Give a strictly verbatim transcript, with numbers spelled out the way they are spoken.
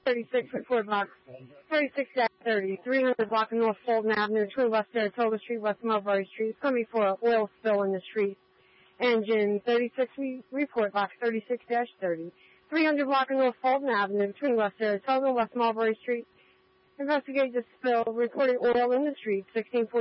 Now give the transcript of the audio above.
thirty-six, report box thirty-six thirty, three hundred block of North Fulton Avenue, between West Saratoga Street, West Mulberry Street. It's coming for an oil spill in the street. Engine thirty-six, report box thirty-six thirty, three hundred block of North Fulton Avenue, between West Saratoga and West Mulberry Street. Investigate the spill, reporting oil in the street, sixteen forty.